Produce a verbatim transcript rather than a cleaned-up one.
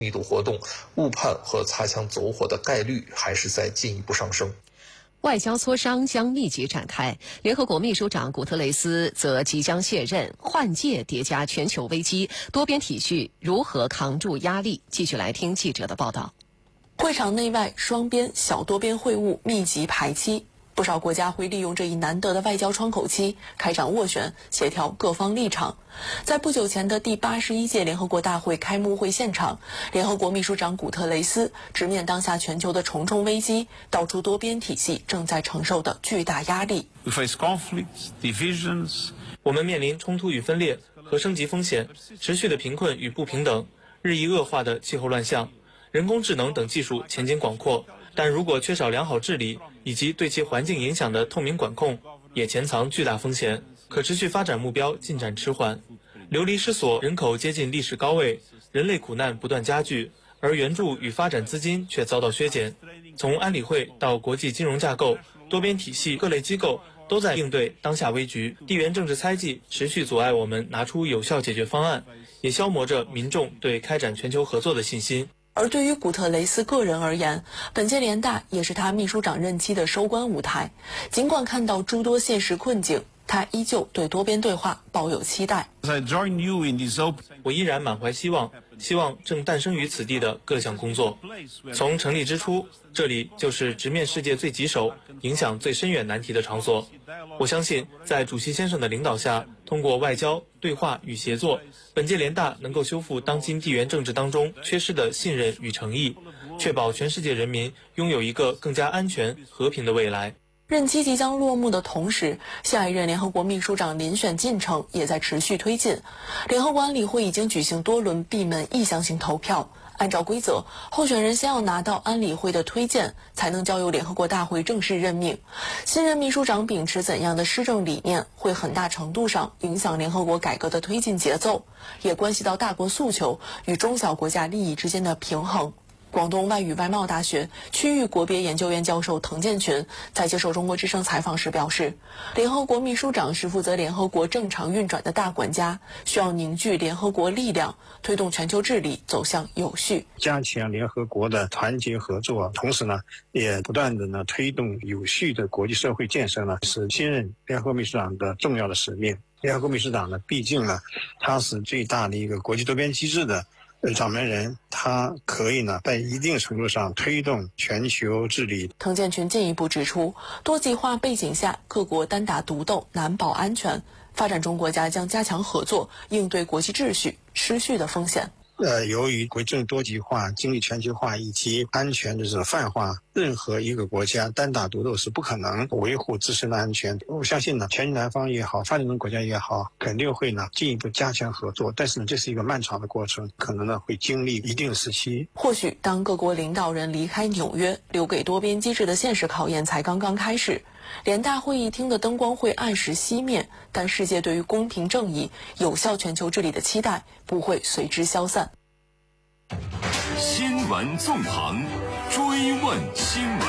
密度活动，误判和擦枪走火的概率还是在进一步上升。 外交磋商将密集展开，联合国秘书长古特雷斯则即将卸任，换届叠加全球危机，多边体系如何扛住压力？继续来听记者的报道。 会场内外双边、小多边会晤密集排期，不少国家会利用这一难得的外交窗口期开展斡旋，协调各方立场。在不久前的第八十一届联合国大会开幕会现场，联合国秘书长古特雷斯直面当下全球的重重危机，道出多边体系正在承受的巨大压力。 We face conflicts, divisions. 我们面临冲突与分裂和升级风险，持续的贫困与不平等，日益恶化的气候乱象，人工智能等技术前景广阔，但如果缺少良好治理以及对其环境影响的透明管控，也潜藏巨大风险。可持续发展目标进展迟缓，流离失所，人口接近历史高位，人类苦难不断加剧，而援助与发展资金却遭到削减。从安理会到国际金融架构，多边体系各类机构都在应对当下危局。地缘政治猜忌持续阻碍我们拿出有效解决方案，也消磨着民众对开展全球合作的信心。 而对于古特雷斯个人而言，本届联大也是他秘书长任期的收官舞台。尽管看到诸多现实困境，他依旧对多边对话抱有期待。 我依然满怀希望，希望正诞生于此地的各项工作。从成立之初，这里就是直面世界最棘手、影响最深远难题的场所。我相信，在主席先生的领导下，通过外交、对话与协作，本届联大能够修复当今地缘政治当中缺失的信任与诚意，确保全世界人民拥有一个更加安全、和平的未来。 任期即将落幕的同时，下一任联合国秘书长遴选进程也在持续推进。联合国安理会已经举行多轮闭门意向性投票。按照规则，候选人先要拿到安理会的推荐，才能交由联合国大会正式任命。新任秘书长秉持怎样的施政理念，会很大程度上影响联合国改革的推进节奏，也关系到大国诉求与中小国家利益之间的平衡。广东外语外贸大学区域国别研究院教授滕建群在接受中国之声采访时表示，联合国秘书长是负责联合国正常运转的大管家，需要凝聚联合国力量，推动全球治理走向有序， 加强联合国的团结合作，同时呢，也不断的呢推动有序的国际社会建设呢，是新任联合国秘书长的重要的使命。联合国秘书长呢，毕竟呢，他是最大的一个国际多边机制的呃，掌门人，他可以呢在一定程度上推动全球治理。 滕建群进一步指出，多极化背景下，各国单打独斗难保安全，发展中国家将加强合作，应对国际秩序失序的风险。 呃，由于国际政治多极化、经济全球化以及安全的这种泛化，任何一个国家单打独斗是不可能维护自身的安全。我相信呢，全球南方也好，发展中国家也好，肯定会呢进一步加强合作。但是呢，这是一个漫长的过程，可能呢会经历一定时期。 或许当各国领导人离开纽约，留给多边机制的现实考验才刚刚开始。联大会议厅的灯光会按时熄灭，但世界对于公平正义、有效全球治理的期待不会随之消散。 新闻纵横，追问新闻。